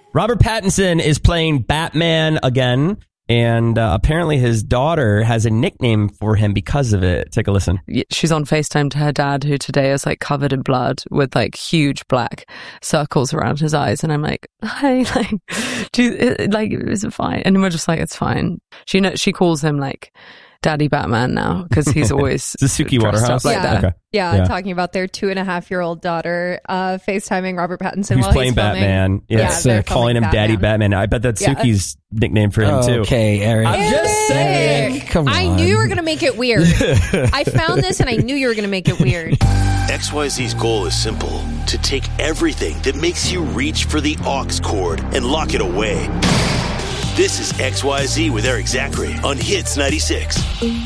Robert Pattinson is playing Batman again. And apparently his daughter has a nickname for him because of it. Take a listen. She's on FaceTime to her dad, who today is like covered in blood with like huge black circles around his eyes. And I'm like, hi, is it fine? And we're just like, it's fine. She calls him like Daddy Batman now because he's always the Suki Waterhouse like that. Okay. Yeah, talking about their 2.5-year-old daughter FaceTiming Robert Pattinson who's while playing he's filming. Batman. Yeah, calling him Daddy Batman. I bet that's Suki's nickname for him too. Okay, Eric. I'm just saying. Come on. I knew you were going to make it weird. I found this and I knew you were going to make it weird. XYZ's goal is simple: to take everything that makes you reach for the aux cord and lock it away. This is XYZ with Eric Zachary on Hits 96.